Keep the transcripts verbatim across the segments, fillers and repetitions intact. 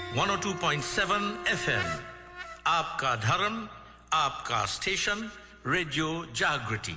one oh two point seven F M. आपका धर्म, आपका स्टेशन, रेडियो जागृति.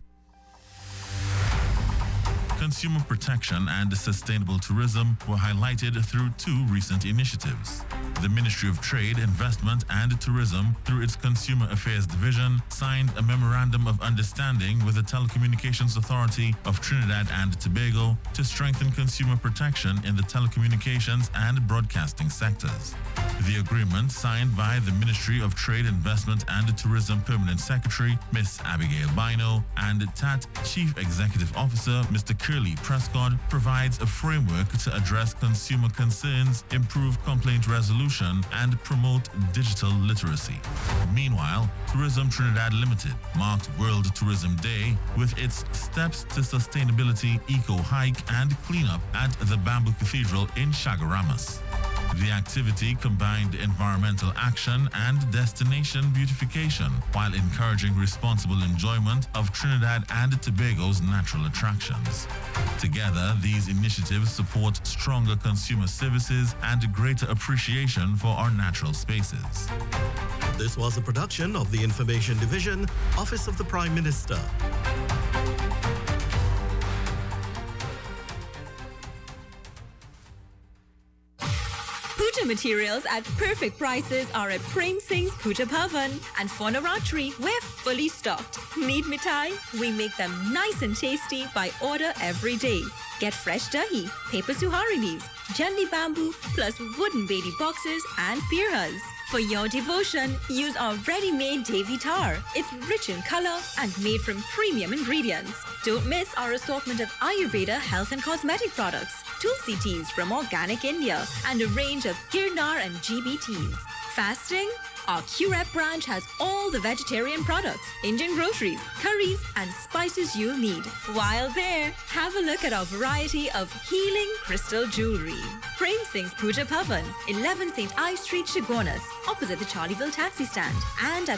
Consumer protection and sustainable tourism were highlighted through two recent initiatives. The Ministry of Trade, Investment and Tourism, through its Consumer Affairs Division, signed a Memorandum of Understanding with the Telecommunications Authority of Trinidad and Tobago to strengthen consumer protection in the telecommunications and broadcasting sectors. The agreement, signed by the Ministry of Trade, Investment and Tourism Permanent Secretary, Miz Abigail Bino, and T A T Chief Executive Officer, Mister Curly Prescott, provides a framework to address consumer concerns, improve complaint resolution, and promote digital literacy. Meanwhile, Tourism Trinidad Limited marked World Tourism Day with its Steps to Sustainability Eco Hike and Cleanup at the Bamboo Cathedral in Chaguaramas. The activity combined environmental action and destination beautification while encouraging responsible enjoyment of Trinidad and Tobago's natural attractions. Together, these initiatives support stronger consumer services and greater appreciation for our natural spaces. This was a production of the Information Division, Office of the Prime Minister. Puja materials at perfect prices are at Prem Singh's Puja Bhavan, and for Navratri, we're fully stocked. Need mithai? We make them nice and tasty by order every day. Get fresh dahi, paper suhari leaves, jandi bamboo, plus wooden beedi boxes and pirhas. For your devotion, use our ready-made Devi tar. It's rich in color and made from premium ingredients. Don't miss our assortment of Ayurveda health and cosmetic products, Tulsi teas from Organic India, and a range of Girnar and G B teas. Fasting? Our Q R E P branch has all the vegetarian products, Indian groceries, curries, and spices you'll need. While there, have a look at our variety of healing crystal jewelry. Prem Singh's Puja Bhavan, eleven Saint Ives Street, Chaguanas, opposite the Charlieville taxi stand, and at